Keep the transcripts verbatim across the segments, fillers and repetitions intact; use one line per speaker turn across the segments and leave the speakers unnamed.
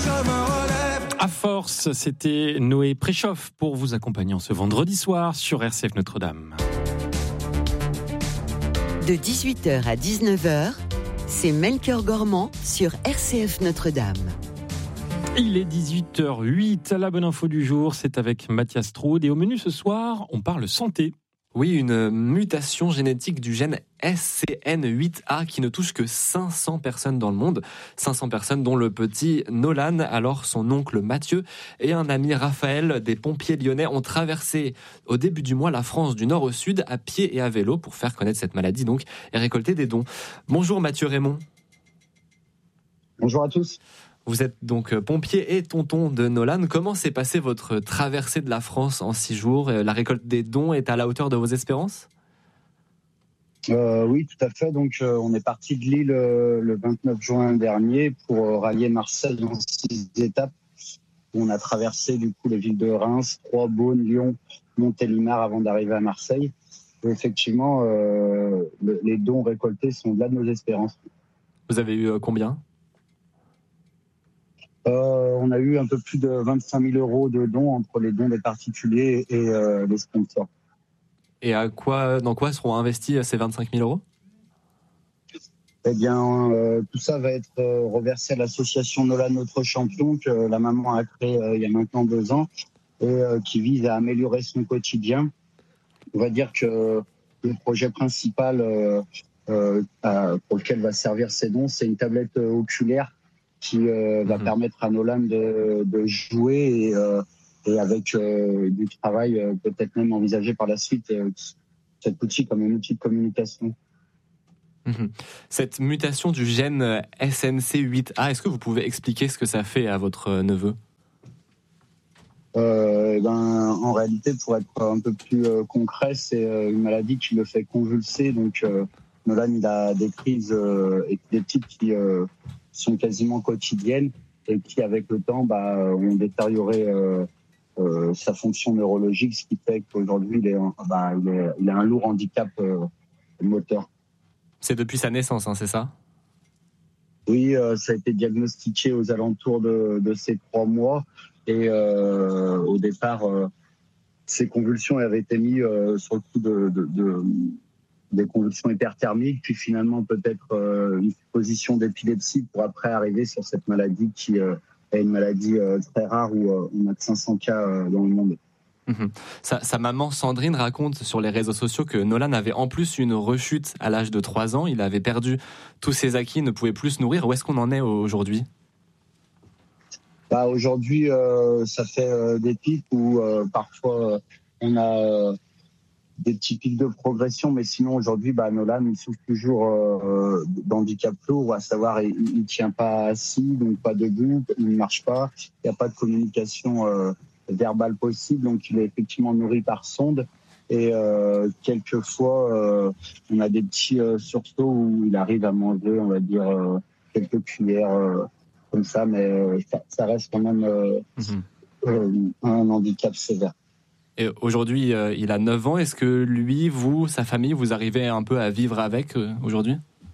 À force, c'était Noé Préchoff pour vous accompagner en ce vendredi soir sur R C F Notre-Dame.
De dix-huit heures à dix-neuf heures, c'est Melchior Gormand sur R C F Notre-Dame.
Il est dix-huit heures huit, la bonne info du jour, c'est avec Mathias Straude. Et au menu ce soir, on parle santé.
Oui, une mutation génétique du gène S C N huit A qui ne touche que cinq cents personnes dans le monde. cinq cents personnes dont le petit Nolan, alors son oncle Mathieu et un ami Raphaël des pompiers lyonnais ont traversé au début du mois la France du nord au sud à pied et à vélo pour faire connaître cette maladie donc et récolter des dons. Bonjour Mathieu Raymond.
Bonjour à tous.
Vous êtes donc pompier et tonton de Nolan. Comment s'est passée votre traversée de la France en six jours ? La récolte des dons est à la hauteur de vos espérances ?
euh, Oui, tout à fait. Donc, euh, on est parti de Lille euh, le vingt-neuf juin dernier pour euh, rallier Marseille en six étapes. On a traversé du coup les villes de Reims, Troyes, Beaune, Lyon, Montélimar avant d'arriver à Marseille. Et effectivement, euh, le, les dons récoltés sont au-delà de nos espérances.
Vous avez eu euh, combien ?
Euh, on a eu un peu plus de vingt-cinq mille euros de dons entre les dons des particuliers et euh, les sponsors.
Et à quoi, dans quoi seront investis ces vingt-cinq mille euros ?
Eh bien, euh, tout ça va être euh, reversé à l'association Nolan Notre Champion que la maman a créée euh, il y a maintenant deux ans et euh, qui vise à améliorer son quotidien. On va dire que le projet principal euh, euh, pour lequel va servir ces dons, c'est une tablette euh, oculaire qui euh, va mmh. permettre à Nolan de, de jouer et, euh, et avec euh, du travail euh, peut-être même envisagé par la suite euh, cet outil comme un outil de communication.
Mmh. Cette mutation du gène S N C huit A, est-ce que vous pouvez expliquer ce que ça fait à votre neveu ?
euh, eh ben, En réalité, pour être un peu plus euh, concret, c'est euh, une maladie qui le fait convulser. Donc euh, Nolan il a des crises euh, épileptiques qui euh, sont quasiment quotidiennes et qui, avec le temps, bah, ont détérioré euh, euh, sa fonction neurologique, ce qui fait qu'aujourd'hui, il, est, bah, il, est, il a un lourd handicap euh, moteur.
C'est depuis sa naissance, hein, c'est ça ?
Oui, euh, ça a été diagnostiqué aux alentours de, de ces trois mois. Et euh, au départ, euh, ces convulsions avaient été mises euh, sur le coup de... de, de des convulsions hyperthermiques, puis finalement peut-être euh, une position d'épilepsie pour après arriver sur cette maladie qui euh, est une maladie euh, très rare où euh, on a que cinq cents cas euh, dans le monde.
Mmh. Sa, sa maman Sandrine raconte sur les réseaux sociaux que Nolan avait en plus une rechute à l'âge de trois ans. Il avait perdu tous ses acquis, ne pouvait plus se nourrir. Où est-ce qu'on en est aujourd'hui ?
Bah, aujourd'hui, euh, ça fait euh, des pics où euh, parfois euh, on a... Euh, des petits pics de progression, mais sinon aujourd'hui, bah, Nolan il souffre toujours euh, d'handicap lourd, à savoir il ne tient pas assis, donc pas debout, il ne marche pas, il n'y a pas de communication euh, verbale possible, donc il est effectivement nourri par sonde. Et euh, quelquefois, euh, on a des petits euh, sursauts où il arrive à manger, on va dire, euh, quelques cuillères euh, comme ça, mais euh, ça, ça reste quand même euh, mmh. euh, un handicap sévère.
Et aujourd'hui, euh, il a neuf ans. Est-ce que lui, vous, sa famille, vous arrivez un peu à vivre avec euh, aujourd'hui ?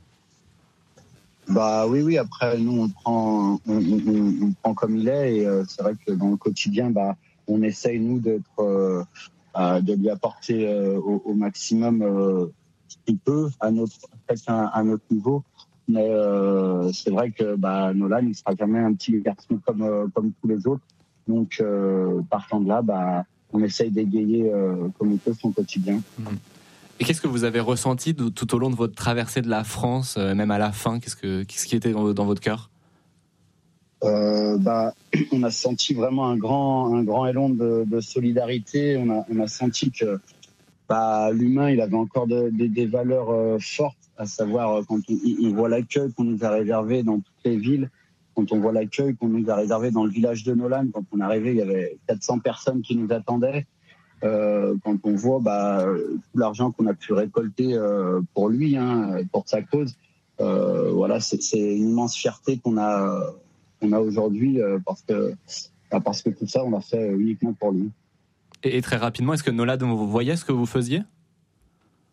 Bah oui, oui. Après, nous, on prend, on, on, on prend comme il est. Et euh, c'est vrai que dans le quotidien, bah, on essaye nous d'être, euh, euh, de lui apporter euh, au, au maximum euh, ce qu'il peut à notre, à, à notre niveau. Mais euh, c'est vrai que bah, Nolan, il sera jamais un petit garçon comme euh, comme tous les autres. Donc, euh, partant de là, bah on essaye d'égayer euh, comme il peut son quotidien.
Et qu'est-ce que vous avez ressenti de, tout au long de votre traversée de la France, euh, même à la fin ? Qu'est-ce, que, qu'est-ce qui était dans, dans votre cœur ?
euh, bah, On a senti vraiment un grand, un grand élan de, de solidarité. On a, on a senti que bah, l'humain, il avait encore de, de, des valeurs euh, fortes, à savoir euh, quand on, on voit l'accueil qu'on nous a réservé dans toutes les villes, quand on voit l'accueil qu'on nous a réservé dans le village de Nolan, quand on est arrivé, il y avait quatre cents personnes qui nous attendaient. Euh, quand on voit bah, tout l'argent qu'on a pu récolter euh, pour lui, hein, pour sa cause, euh, voilà, c'est, c'est une immense fierté qu'on a, qu'on a aujourd'hui euh, parce que, bah, parce que tout ça, on l'a fait uniquement pour lui.
Et, et très rapidement, est-ce que Nolan, vous voyez ce que vous faisiez ?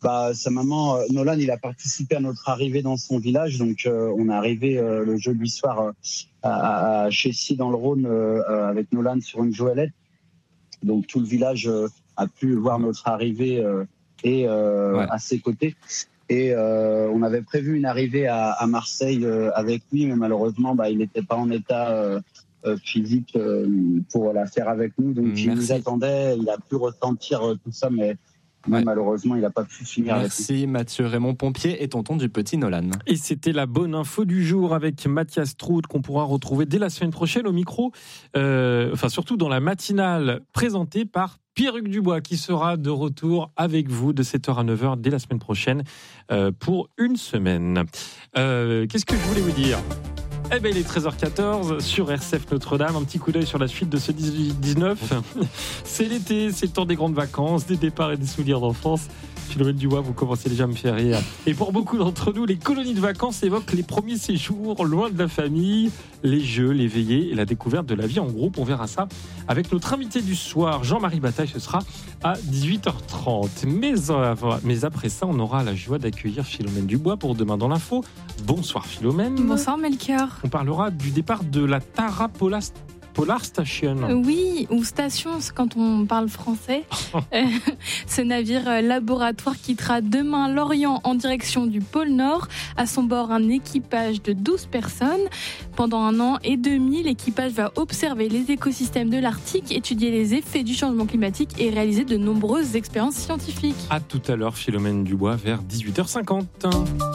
Bah, sa maman, euh, Nolan, il a participé à notre arrivée dans son village. Donc, euh, on est arrivé euh, le jeudi soir euh, à, à Chessy, dans le Rhône, euh, avec Nolan sur une joëlette. Donc, tout le village euh, a pu voir notre arrivée euh, et euh, ouais. à ses côtés. Et euh, on avait prévu une arrivée à, à Marseille euh, avec lui, mais malheureusement, bah, il n'était pas en état euh, euh, physique euh, pour la faire avec nous. Donc, Merci. il nous attendait. Il a pu ressentir euh, tout ça, mais Ouais. malheureusement, il n'a pas pu finir.
Merci Mathieu Raymond Pompier et tonton du petit Nolan.
Et c'était la bonne info du jour avec Mathias Trout qu'on pourra retrouver dès la semaine prochaine au micro, euh, enfin surtout dans la matinale présentée par Pierruc Dubois qui sera de retour avec vous de sept heures à neuf heures dès la semaine prochaine euh, pour une semaine. Euh, qu'est-ce que je voulais vous dire ? Eh bien, il est treize heures quatorze sur R C F Notre-Dame. Un petit coup d'œil sur la suite de ce dix-huit dix-neuf. C'est l'été, c'est le temps des grandes vacances, des départs et des souvenirs d'enfance. Philomène Dubois, vous commencez déjà à me faire rire. Et pour beaucoup d'entre nous, les colonies de vacances évoquent les premiers séjours loin de la famille, les jeux, les veillées et la découverte de la vie en groupe. On verra ça avec notre invité du soir, Jean-Marie Bataille. Ce sera à dix-huit heures trente. Mais, mais après ça, on aura la joie d'accueillir Philomène Dubois pour Demain dans l'info. Bonsoir Philomène.
Bonsoir Melchior.
On parlera du départ de la Tara Polar, Polar Station.
Oui, ou station quand on parle français. Ce navire laboratoire quittera demain Lorient en direction du pôle Nord. À son bord, un équipage de douze personnes. Pendant un an et demi, l'équipage va observer les écosystèmes de l'Arctique, étudier les effets du changement climatique et réaliser de nombreuses expériences scientifiques.
À tout à l'heure, Philomène Dubois, vers dix-huit heures cinquante.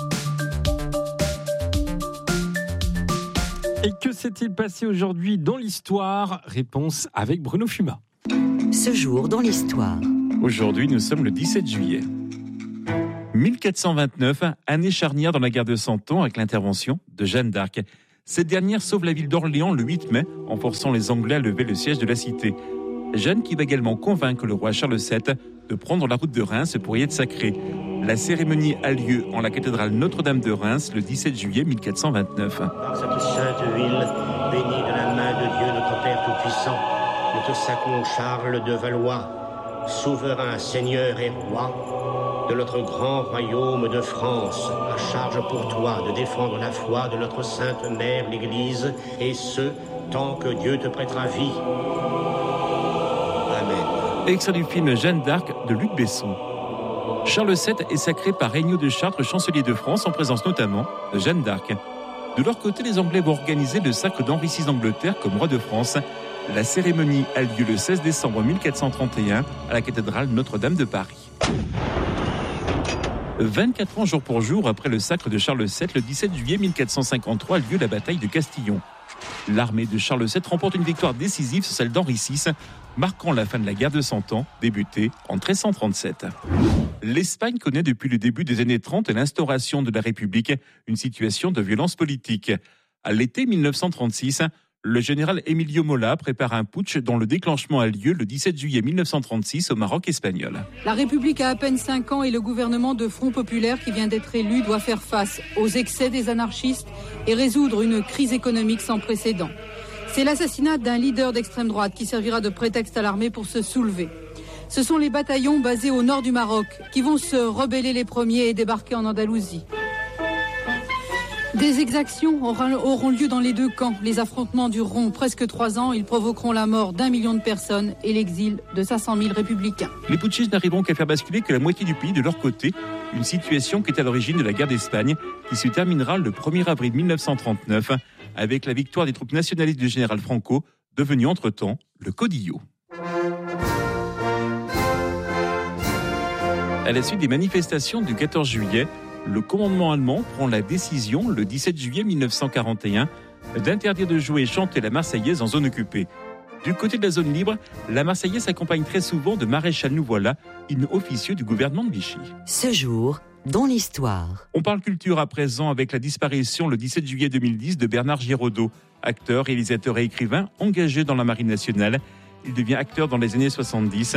Et que s'est-il passé aujourd'hui dans l'histoire ? Réponse avec Bruno Fuma.
Ce jour dans l'histoire.
Aujourd'hui, nous sommes le dix-sept juillet. mille quatre cent vingt-neuf, année charnière dans la guerre de Cent Ans avec l'intervention de Jeanne d'Arc. Cette dernière sauve la ville d'Orléans le huit mai en forçant les Anglais à lever le siège de la cité. Jeanne qui va également convaincre le roi Charles sept de prendre la route de Reims pour y être sacré. La cérémonie a lieu en la cathédrale Notre-Dame de Reims le dix-sept juillet mille quatre cent vingt-neuf.
Par cette sainte ville, bénie de la main de Dieu notre Père Tout-Puissant, nous te sacrons Charles de Valois, souverain, seigneur et roi de notre grand royaume de France, à charge pour toi de défendre la foi de notre sainte mère l'Église, et ce, tant que Dieu te prêtera vie. Amen.
Extrait du film Jeanne d'Arc de Luc Besson. Charles sept est sacré par Regnault de Chartres, chancelier de France, en présence notamment de Jeanne d'Arc. De leur côté, les Anglais vont organiser le sacre d'Henri six d'Angleterre comme roi de France. La cérémonie a lieu le seize décembre mille quatre cent trente et un à la cathédrale Notre-Dame de Paris. vingt-quatre ans jour pour jour après le sacre de Charles sept, le dix-sept juillet mille quatre cent cinquante-trois a lieu la bataille de Castillon. L'armée de Charles sept remporte une victoire décisive sur celle d'Henri six, marquant la fin de la guerre de Cent Ans, débutée en treize cent trente-sept. L'Espagne connaît depuis le début des années trente et l'instauration de la République une situation de violence politique. À l'été mille neuf cent trente-six, le général Emilio Mola prépare un putsch dont le déclenchement a lieu le dix-sept juillet mille neuf cent trente-six au Maroc espagnol.
La République a à peine cinq ans et le gouvernement de Front Populaire qui vient d'être élu doit faire face aux excès des anarchistes et résoudre une crise économique sans précédent. C'est l'assassinat d'un leader d'extrême droite qui servira de prétexte à l'armée pour se soulever. Ce sont les bataillons basés au nord du Maroc qui vont se rebeller les premiers et débarquer en Andalousie. Des exactions auront lieu dans les deux camps. Les affrontements dureront presque trois ans. Ils provoqueront la mort d'un million de personnes et l'exil de cinq cent mille républicains.
Les putschistes n'arriveront qu'à faire basculer que la moitié du pays de leur côté. Une situation qui est à l'origine de la guerre d'Espagne qui se terminera le premier avril mille neuf cent trente-neuf avec la victoire des troupes nationalistes du général Franco, devenu entre-temps le Caudillo. À la suite des manifestations du quatorze juillet, le commandement allemand prend la décision, le dix-sept juillet mille neuf cent quarante et un, d'interdire de jouer et chanter la Marseillaise en zone occupée. Du côté de la zone libre, la Marseillaise s'accompagne très souvent de Maréchal nous voilà, hymne officieux du gouvernement de Vichy.
Ce jour, dans l'histoire.
On parle culture à présent avec la disparition le dix-sept juillet deux mille dix de Bernard Giraudot, acteur, réalisateur et écrivain engagé dans la Marine nationale. Il devient acteur dans les années soixante-dix.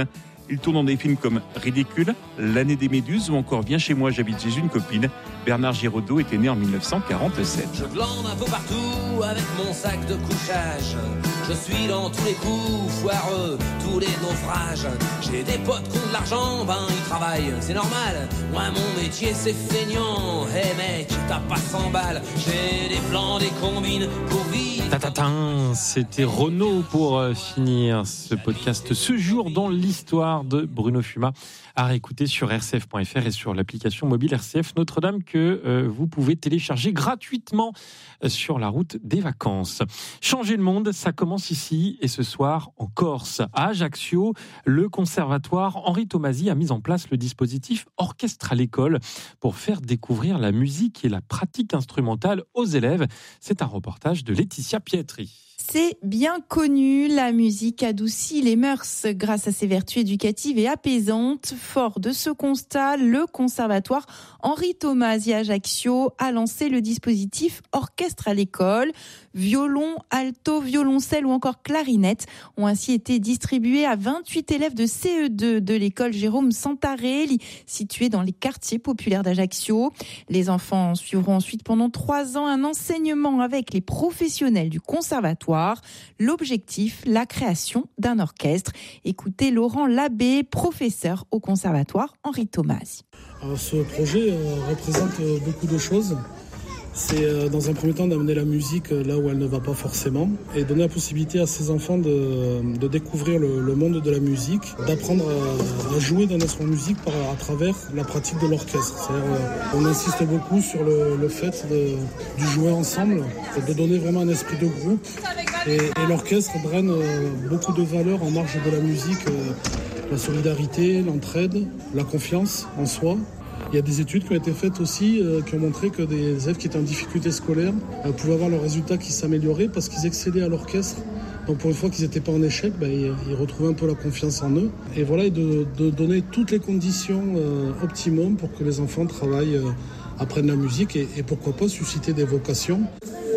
Il tourne dans des films comme Ridicule, L'année des méduses ou encore Viens chez moi, j'habite chez une copine. Bernard Giraudot était né en dix-neuf cent quarante-sept.
Je glande un peu partout avec mon sac de couchage. Je suis dans tous les coups foireux, tous les naufrages. J'ai des potes qui ont de l'argent, ben ils travaillent, c'est normal. Moi mon métier c'est feignant. Hey mec, t'as pas cent balles. J'ai des plans, des combines pour vivre.
Tatatin, c'était Renaud pour finir ce podcast Ce jour dans l'histoire de Bruno Fumat, à réécouter sur r c f point f r et sur l'application mobile R C F Notre-Dame que euh, vous pouvez télécharger gratuitement sur la route des vacances. Changer le monde, ça commence ici et ce soir en Corse. À Ajaccio, le conservatoire Henri Tomasi a mis en place le dispositif Orchestre à l'école pour faire découvrir la musique et la pratique instrumentale aux élèves. C'est un reportage de Laetitia Pietri.
C'est bien connu, la musique adoucit les mœurs grâce à ses vertus éducatives et apaisantes. Fort de ce constat, le conservatoire Henri Tomasi à Ajaccio a lancé le dispositif Orchestre à l'école. Violon, alto, violoncelle ou encore clarinette ont ainsi été distribués à vingt-huit élèves de C E deux de l'école Jérôme Santarelli, située dans les quartiers populaires d'Ajaccio. Les enfants suivront ensuite pendant trois ans un enseignement avec les professionnels du conservatoire. L'objectif, la création d'un orchestre. Écoutez Laurent Labbé, professeur au conservatoire Henri Tomasi.
Alors, ce projet euh, représente euh, beaucoup de choses. C'est euh, dans un premier temps d'amener la musique là où elle ne va pas forcément et donner la possibilité à ces enfants de, de découvrir le, le monde de la musique, d'apprendre à, à jouer d'un instrument de musique par, à travers la pratique de l'orchestre. C'est-à-dire, euh, on insiste beaucoup sur le, le fait de, de jouer ensemble, de donner vraiment un esprit de groupe et, et l'orchestre draine euh, beaucoup de valeurs en marge de la musique, euh, la solidarité, l'entraide, la confiance en soi. Il y a des études qui ont été faites aussi euh, qui ont montré que des élèves qui étaient en difficulté scolaire euh, pouvaient avoir leurs résultats qui s'amélioraient parce qu'ils excellaient à l'orchestre. Donc pour une fois qu'ils n'étaient pas en échec, ben, ils, ils retrouvaient un peu la confiance en eux. Et voilà, et de, de donner toutes les conditions euh, optimum pour que les enfants travaillent, euh, apprennent la musique et, et pourquoi pas susciter des vocations.